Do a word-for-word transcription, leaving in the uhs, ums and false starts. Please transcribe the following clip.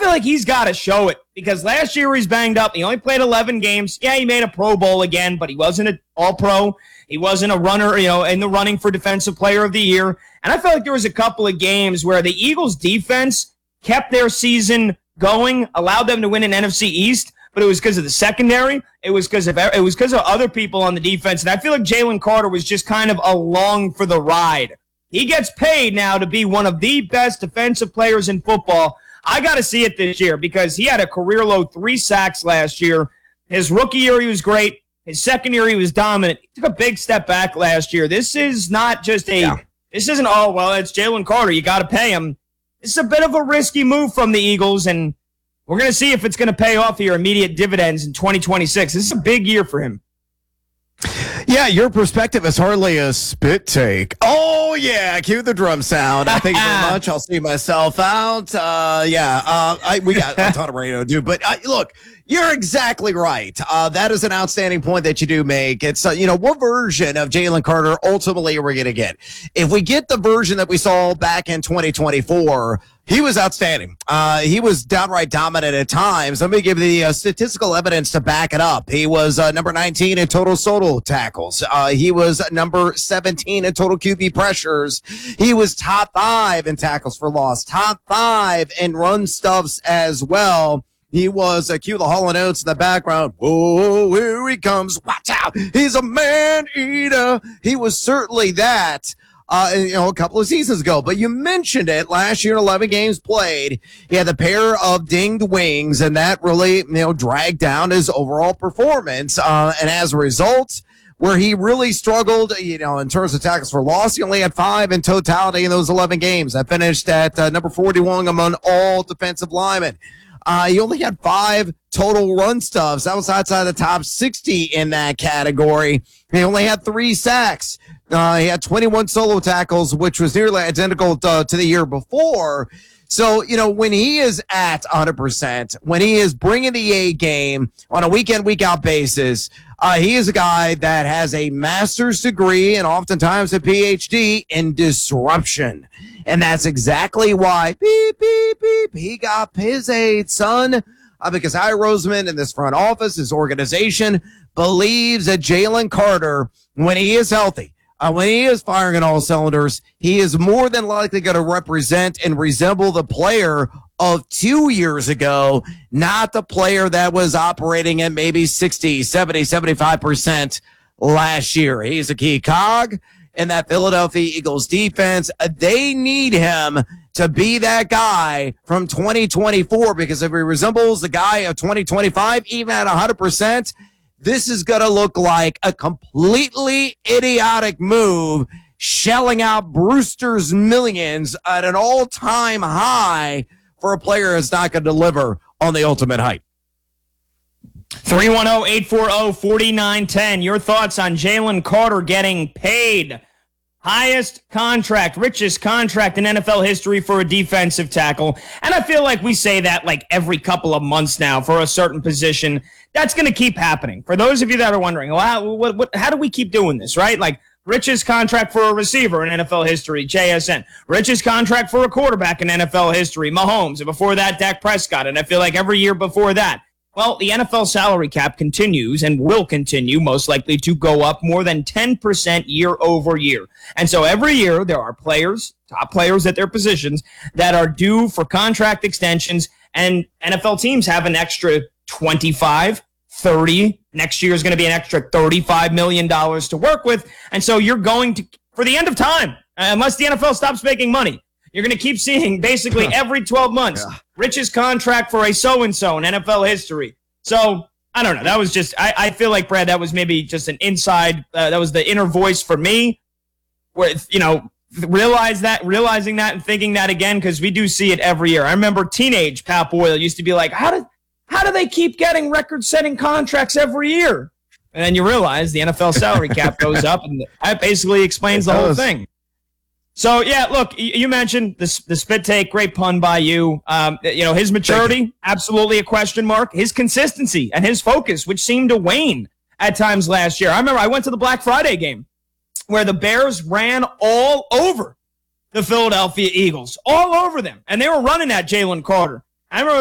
feel like he's got to show it because last year he's banged up. He only played eleven games. Yeah, he made a Pro Bowl again, but he wasn't an All-Pro. He wasn't a runner, you know, in the running for Defensive Player of the Year. And I felt like there was a couple of games where the Eagles' defense kept their season going, allowed them to win an N F C East, but it was because of the secondary. It was because of it was because of other people on the defense. And I feel like Jalen Carter was just kind of along for the ride. He gets paid now to be one of the best defensive players in football. I got to see it this year because he had a career-low three sacks last year. His rookie year, he was great. His second year, he was dominant. He took a big step back last year. This is not just a yeah. – this isn't, oh, well, it's Jalen Carter. You got to pay him. It's a bit of a risky move from the Eagles, and we're going to see if it's going to pay off here immediate dividends in twenty twenty-six. This is a big year for him. Yeah, your perspective is hardly a spit take. Oh, yeah, cue the drum sound. I thank you very much. I'll see myself out. Uh, yeah, uh, I, we got a ton of radio to do. But, uh, look, you're exactly right. Uh, that is an outstanding point that you do make. It's, uh, you know, what version of Jalen Carter ultimately are we going to get? If we get the version that we saw back in twenty twenty-four, he was outstanding. Uh, he was downright dominant at times. Let me give you the uh, statistical evidence to back it up. He was uh, number nineteen in total solo tackles. Uh, he was number seventeen in total Q B pressures. He was top five in tackles for loss, top five in run stuffs as well. He was a uh, cue the Hall and Oates in the background. Whoa, here he comes. Watch out. He's a man eater. He was certainly that. Uh, you know, a couple of seasons ago, but you mentioned it last year, eleven games played. He had a pair of dinged wings, and that really, you know, dragged down his overall performance. Uh, and as a result, where he really struggled, you know, in terms of tackles for loss, he only had five in totality in those eleven games. That finished at uh, number forty-one among all defensive linemen. Uh, he only had five total run stuffs. That was outside the top sixty in that category. He only had three sacks. Uh, he had twenty-one solo tackles, which was nearly identical to, to the year before. So, you know, when he is at one hundred percent, when he is bringing the A game on a week-in, week-out basis, uh, he is a guy that has a master's degree and oftentimes a P H D in disruption. And that's exactly why, beep, beep, beep, he got his aid, son, uh, because Howie Roseman and this front office, his organization, believes that Jalen Carter, when he is healthy, Uh, when he is firing on all cylinders, he is more than likely going to represent and resemble the player of two years ago, not the player that was operating at maybe sixty, seventy, seventy-five percent last year. He's a key cog in that Philadelphia Eagles defense. They need him to be that guy from twenty twenty-four, because if he resembles the guy of twenty twenty-five, even at one hundred percent, this is going to look like a completely idiotic move, shelling out Brewster's millions at an all-time high for a player that's not going to deliver on the ultimate height. three one zero, eight four zero, four nine one zero. Your thoughts on Jalen Carter getting paid? Highest contract, richest contract in N F L history for a defensive tackle. And I feel like we say that like every couple of months now for a certain position. That's going to keep happening. For those of you that are wondering, well, how, what, what, how do we keep doing this, right? Like, richest contract for a receiver in N F L history, J S N. Richest contract for a quarterback in N F L history, Mahomes. And before that, Dak Prescott. And I feel like every year before that. Well, the N F L salary cap continues and will continue, most likely, to go up more than ten percent year over year. And so every year there are players, top players at their positions, that are due for contract extensions, and N F L teams have an extra twenty-five, thirty. Next year is going to be an extra thirty-five million dollars to work with. And so you're going to, for the end of time, unless the N F L stops making money, you're going to keep seeing basically every twelve months, yeah. richest contract for a so-and-so in N F L history. So, I don't know. That was just, I, I feel like, Brad, that was maybe just an inside, uh, that was the inner voice for me, where, you know, realize that, realizing that and thinking that again, because we do see it every year. I remember teenage Pat Boyle used to be like, how did, how do they keep getting record-setting contracts every year? And then you realize the N F L salary cap goes up, and that basically explains the whole thing. So, yeah, look, you mentioned the, the spit take, great pun by you. Um, you know, his maturity, absolutely a question mark. His consistency and his focus, which seemed to wane at times last year. I remember I went to the Black Friday game where the Bears ran all over the Philadelphia Eagles, all over them, and they were running at Jalen Carter. I remember